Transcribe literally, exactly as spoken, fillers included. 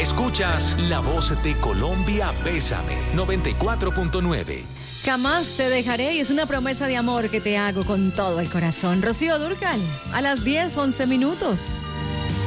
Escuchas La Voz de Colombia, Bésame, noventa y cuatro punto nueve. Jamás te dejaré y es una promesa de amor que te hago con todo el corazón. Rocío Dúrcal, a las diez, once minutos.